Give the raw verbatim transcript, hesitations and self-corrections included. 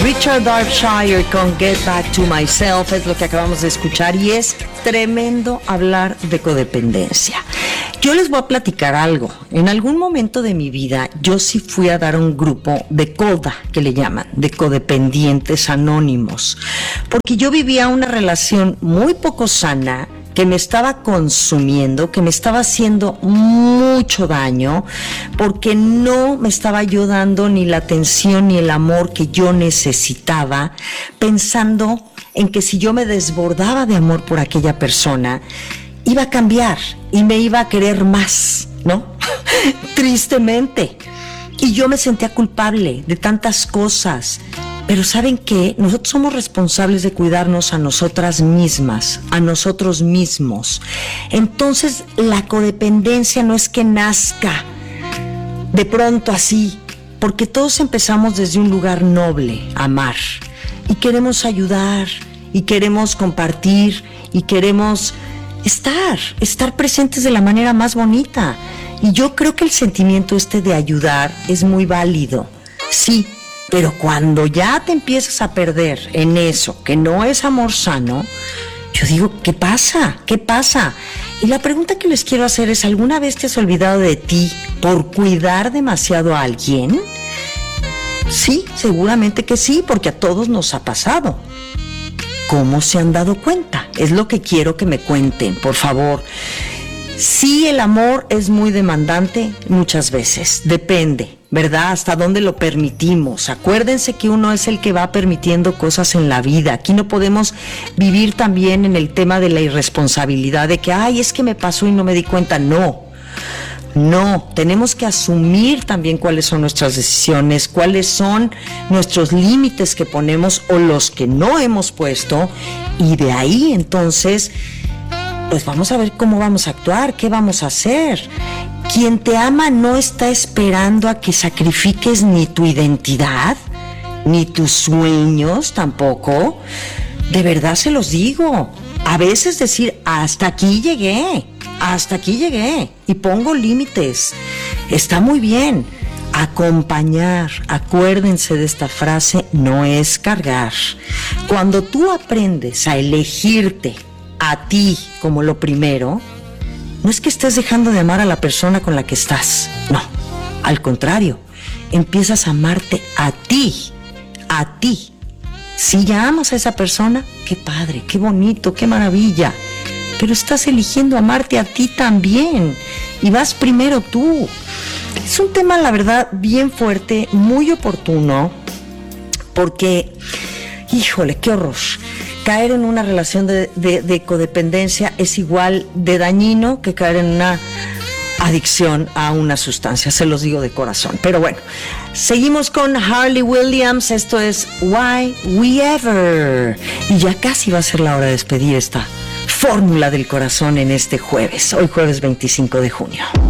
Richard Darkshire con Get Back to Myself es lo que acabamos de escuchar y es tremendo hablar de codependencia. Yo les voy a platicar algo. En algún momento de mi vida yo sí fui a dar a un grupo de coda, que le llaman, de codependientes anónimos, porque yo vivía una relación muy poco sana que me estaba consumiendo, que me estaba haciendo mucho daño, porque no me estaba yo dando ni la atención ni el amor que yo necesitaba, pensando en que si yo me desbordaba de amor por aquella persona, iba a cambiar y me iba a querer más, ¿no? Tristemente. Y yo me sentía culpable de tantas cosas. Pero ¿saben qué? Nosotros somos responsables de cuidarnos a nosotras mismas, a nosotros mismos. Entonces, la codependencia no es que nazca de pronto así, porque todos empezamos desde un lugar noble, amar. Y queremos ayudar, y queremos compartir, y queremos estar, estar presentes de la manera más bonita. Y yo creo que el sentimiento este de ayudar es muy válido, sí. Pero cuando ya te empiezas a perder en eso, que no es amor sano, yo digo, ¿qué pasa? ¿Qué pasa? Y la pregunta que les quiero hacer es, ¿alguna vez te has olvidado de ti por cuidar demasiado a alguien? Sí, seguramente que sí, porque a todos nos ha pasado. ¿Cómo se han dado cuenta? Es lo que quiero que me cuenten, por favor. Sí, el amor es muy demandante muchas veces, depende, ¿verdad? Hasta dónde lo permitimos. Acuérdense que uno es el que va permitiendo cosas en la vida. Aquí no podemos vivir también en el tema de la irresponsabilidad, de que, ay, es que me pasó y no me di cuenta. No, no, tenemos que asumir también cuáles son nuestras decisiones, cuáles son nuestros límites que ponemos o los que no hemos puesto, y de ahí entonces pues vamos a ver cómo vamos a actuar, qué vamos a hacer. Quien te ama no está esperando a que sacrifiques ni tu identidad, ni tus sueños tampoco. De verdad se los digo. A veces decir, hasta aquí llegué, hasta aquí llegué, y pongo límites. Está muy bien. Acompañar, acuérdense de esta frase, no es cargar. Cuando tú aprendes a elegirte a ti como lo primero, no es que estés dejando de amar a la persona con la que estás, no, al contrario, empiezas a amarte a ti, a ti. Si ya amas a esa persona, qué padre, qué bonito, qué maravilla, pero estás eligiendo amarte a ti también, y vas primero tú. Es un tema, la verdad, bien fuerte, muy oportuno, porque, híjole, qué horror. Caer en una relación de, de, de codependencia es igual de dañino que caer en una adicción a una sustancia, se los digo de corazón. Pero bueno, seguimos con Hayley Williams, esto es Why We Ever. Y ya casi va a ser la hora de despedir esta fórmula del corazón en este jueves, hoy jueves veinticinco de junio.